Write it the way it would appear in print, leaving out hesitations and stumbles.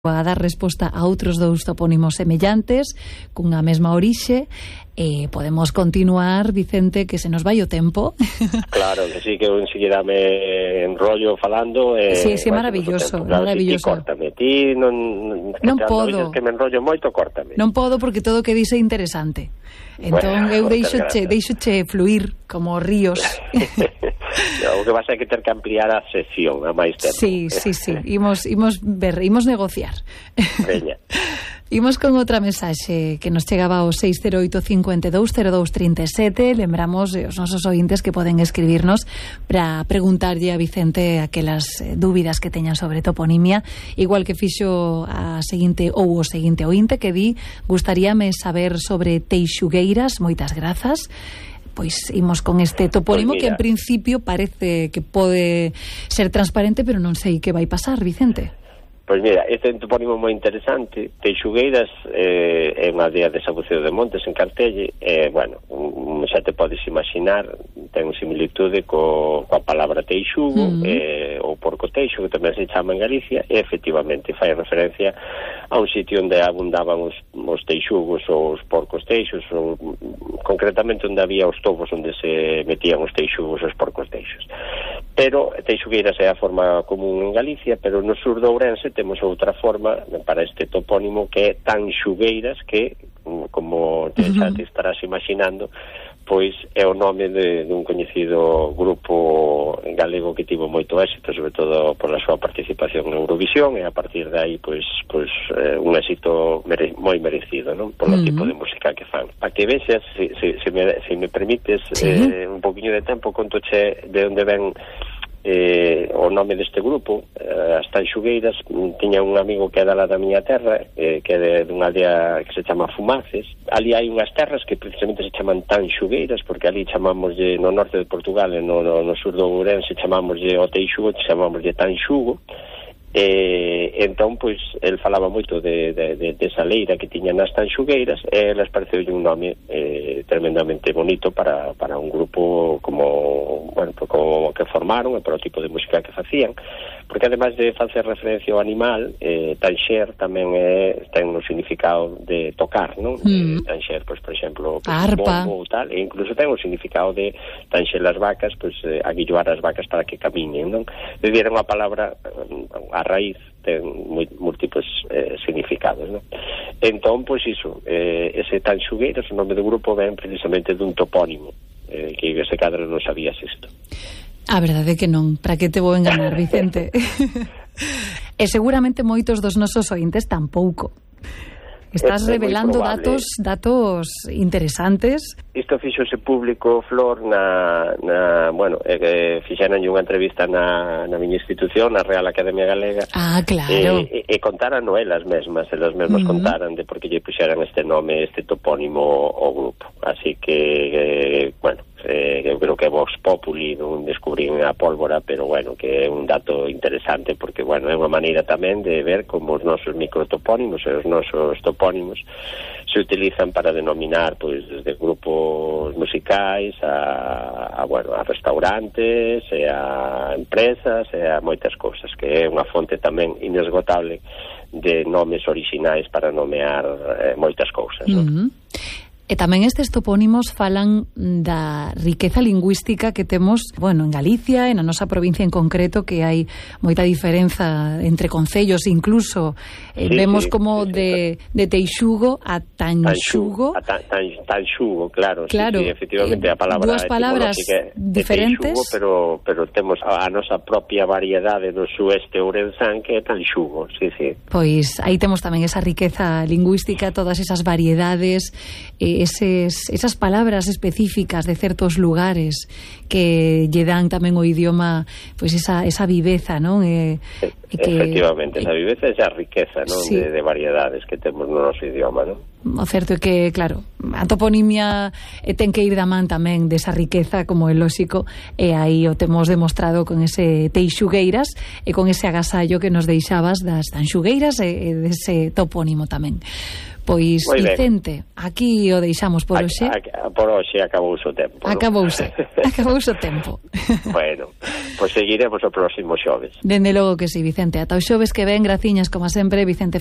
a dar resposta a outros dous topónimos semellantes cunha mesma orixe. Podemos continuar, Vicente, que se nos vai o tempo. Claro, que sí, que eu enseguida me enrollo falando. Sí, maravilloso, claro, maravilloso. Córtame, ti non podo. Que me enrollo moito, córtame. Non podo porque todo que dice interesante. Entón eu deixoche fluir como ríos. O que vas a que ter que ampliar a sección a máis tempo. Sí. Imos negociar. Veña. Imos con outra mensaxe que nos chegaba ao 608-520237. Lembramos os nosos ointes que poden escribirnos para preguntarlle a Vicente aquelas dúbidas que teñan sobre toponimia, igual que fixo o seguinte ointe que di: gustaríame saber sobre Teixugueiras. Moitas grazas. Pois imos con este topónimo, que en principio parece que pode ser transparente, pero non sei que vai pasar, Vicente. Pois mira, este é un topónimo moi interesante. Teixugueiras é unha aldea de Sabuceo de Montes, en Cartelle. Bueno, xa te podes imaginar, ten similitude coa palabra teixugo, ou porco teixo, que tamén se chama en Galicia, e efectivamente fai referencia a un sitio onde abundaban os teixugos ou os porcos teixos, ou concretamente onde había os tobos onde se metían os teixugos e os porcos teixos. Pero Teixugueiras é a forma común en Galicia, pero no sur de Ourense temos outra forma para este topónimo, que é Tanxugueiras, que, como xa te estarás imaginando, pois é o nome dun coñecido grupo galego que tivo moito éxito, sobre todo pola súa participación en Eurovisión, e a partir de aí pois un éxito moi merecido, non? Polo tipo de música que fan. Para que vexas, se me permites, un poquinho de tempo, contoche de onde ven o nome deste grupo. As Tanxugueiras, tiña un amigo que é da miña terra, que é dunha aldea que se chama Fumaces. Ali hai unhas terras que precisamente se chaman Tanxugueiras, porque ali chamámoslle, no norte de Portugal e no sur do Ourense, chamámoslle o teixugo, chamámoslle Tanxugo. Entón, pois, el falaba moito de esa leira que tiña nas Tanxugueiras, e les pareceu un nome tremendamente bonito para un grupo como que formaron, e para o tipo de música que facían, porque ademais de facer referencia ao animal, tanxer tamén ten un significado de tocar, non? Tanxer, pois, por exemplo, arpa, bombo ou tal, e incluso ten un significado de tanxer as vacas, pois, aguilloar as vacas para que camiñen, non? Le dieron a palabra a raíz, ten múltiples significados, non? Entón, pois iso, ese Tanxugueiras, o nome do grupo, ven precisamente dun topónimo, que ese cadro non sabías isto. A verdade é que non, para que te vou enganar, Vicente? E seguramente moitos dos nosos ointes tampouco. Estás revelando datos interesantes. Isto fixose público, Flor, fixeran unha entrevista na miña institución, na Real Academia Galega. Ah, claro. E contaran elas mesmas contaran de por que lle puxeran este nome, este topónimo ao grupo. Así que, eu creo que Vox Populi non descubrín a pólvora, pero que é un dato interesante, porque, é unha maneira tamén de ver como os nosos microtopónimos e os nosos topónimos se utilizan para denominar, pois, desde grupos musicais a restaurantes, e a empresas, e a moitas cousas, que é unha fonte tamén inesgotable de nomes orixinais para nomear moitas cousas, non? E tamén estes topónimos falan da riqueza lingüística que temos, en Galicia, e na nosa provincia en concreto, que hai moita diferenza entre concellos, incluso vemos como de Teixugo a Tanxugo. Tanxugo, claro. Sí, efectivamente, a palabra dúas palabras diferentes, Teixugo, pero temos a nosa propia variedade do sueste ourensán, que é Tanxugo, sí. Pois aí temos tamén esa riqueza lingüística, todas esas variedades, esas palabras específicas de certos lugares que lle dan tamén o idioma, pois esa viveza, non? Efectivamente, esa viveza e esa riqueza, non? Sí. De variedades que temos no noso idioma, non? O certo é que, claro, a toponimia ten que ir da man tamén desa riqueza, como é lóxico, e aí o temos demostrado con ese Teixugueiras e con ese agasallo que nos deixabas das Tanxugueiras e dese topónimo tamén. Pois, Vicente, aquí o deixamos por hoxe. Por hoxe acabouse o tempo. Acabouse o tempo. Bueno, pois seguiremos o próximo xoves. Dende logo que si, Vicente. Ata o xoves que ven, graciñas, como sempre, Vicente